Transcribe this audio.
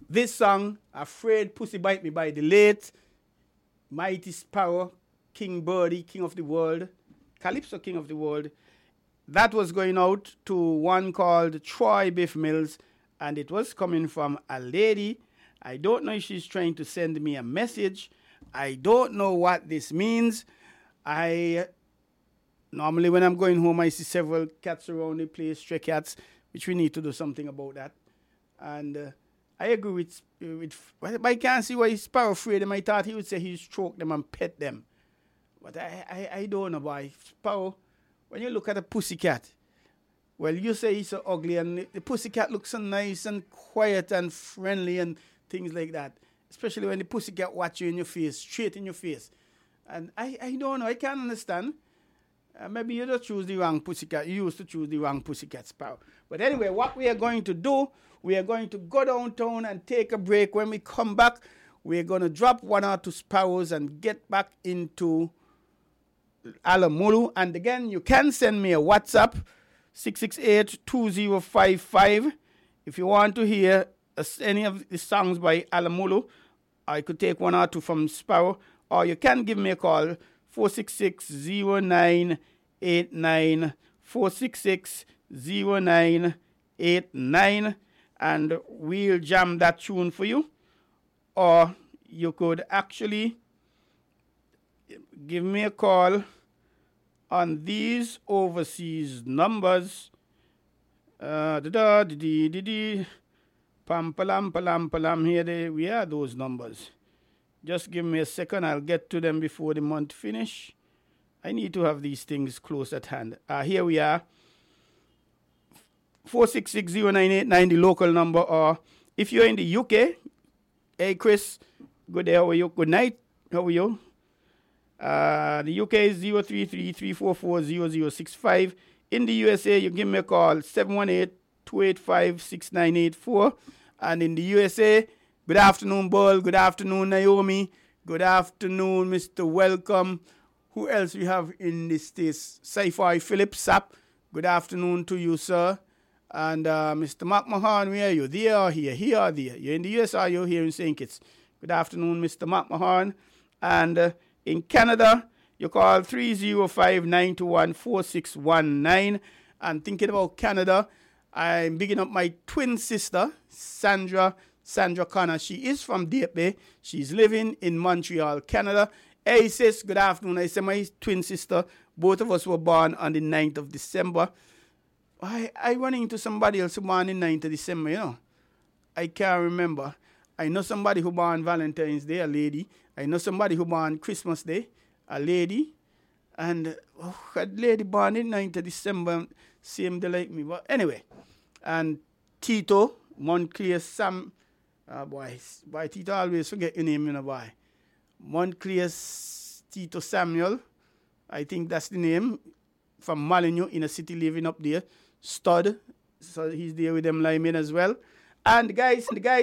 This song, Afraid Pussy Bite Me by the late Mighty Sparrow, King Birdie, King of the World, Calypso King of the World. That was going out to one called Troy Biff Mills, and it was coming from a lady. I don't know if she's trying to send me a message. I don't know what this means. Normally when I'm going home, I see several cats around the place, stray cats, which we need to do something about that. And I agree but I can't see why Sparrow afraid them. I thought he would say he'd stroke them and pet them. But I don't know why. Sparrow, when you look at a pussycat, well, you say he's so ugly, and the pussycat looks so nice and quiet and friendly and things like that. Especially when the pussycat watch you in your face, straight in your face. And I don't know, I can't understand. Maybe you just choose the wrong pussycat. You used to choose the wrong pussycat, Sparrow. But anyway, what we are going to do, we are going to go downtown and take a break. When we come back, we are going to drop one or two sparrows and get back into Alamulu. And again, you can send me a WhatsApp, 668-2055. If you want to hear any of the songs by Alamulu, I could take one or two from Sparrow. Or you can give me a call, 466-0989, 466-0989, and we'll jam that tune for you. Or you could actually give me a call on these overseas numbers. Pam palam palam palam. Here we are, those numbers. Just give me a second. I'll get to them before the month finish. I need to have these things close at hand. Here we are. 4660989, the local number. Or if you're in the UK, hey Chris, good day, how are you? Good night, how are you? The UK is 033-344-0065. In the USA, you give me a call, 718-285-6984. And in the USA, good afternoon, Bull. Good afternoon, Naomi. Good afternoon, Mr. Welcome. Who else we have in the States? Sci-Fi Phillips Sapp. Good afternoon to you, sir. And Mr. Mark Mahan, where are you? There or here? Here or there? You're in the US or you're here in St. Kitts? Good afternoon, Mr. Mark Mahan. And in Canada, you call 305-921-4619. And thinking about Canada, I'm bigging up my twin sister, Sandra Connor. She is from Deep Bay. She's living in Montreal, Canada. Hey, sis, good afternoon. I say my twin sister, both of us were born on the 9th of December. I run into somebody else who born on the 9th of December, you know. I can't remember. I know somebody who born Valentine's Day, a lady. I know somebody who born Christmas Day, a lady. And a lady born on the 9th of December, same day like me. But anyway, and Tito, Montclair Sam, boy, Tito always forget your name, you know, boy. Montclair Tito Samuel, I think that's the name, from Molyneux, in a city living up there. Stud, so he's there with them linemen as well. And the guys